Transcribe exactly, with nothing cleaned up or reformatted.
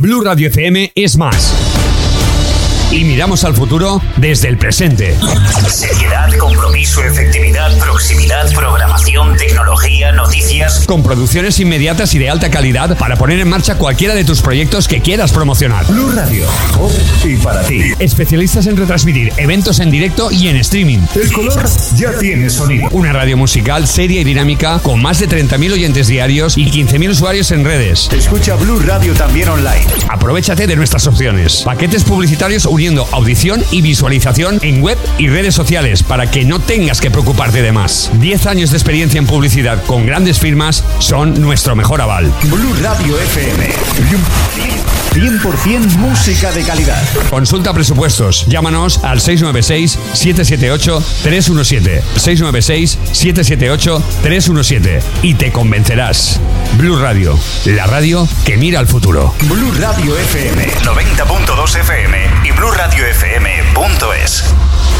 Blue Radio F M es más. Y miramos al futuro desde el presente. Seriedad, compromiso, efectividad, proximidad, programación, tecnología, noticias. Con producciones inmediatas y de alta calidad para poner en marcha cualquiera de tus proyectos que quieras promocionar. Blue Radio, por y para ti. Especialistas en retransmitir eventos en directo y en streaming. El color ya tiene sonido. Una radio musical seria y dinámica con más de treinta mil oyentes diarios y quince mil usuarios en redes. Escucha Blue Radio también online. Aprovéchate de nuestras opciones. Paquetes publicitarios uniendo audición y visualización en web y redes sociales para que no tengas que preocuparte de más. diez años de experiencia en publicidad con grandes firmas son nuestro mejor aval. Blue Radio F M. cien por ciento música de calidad. Consulta presupuestos. Llámanos al seis nueve seis, siete siete ocho, tres uno siete. seis nueve seis, siete siete ocho, tres uno siete. Y te convencerás. Blue Radio, la radio que mira al futuro. Blue Radio F M noventa punto dos F M y blue radio f m punto es.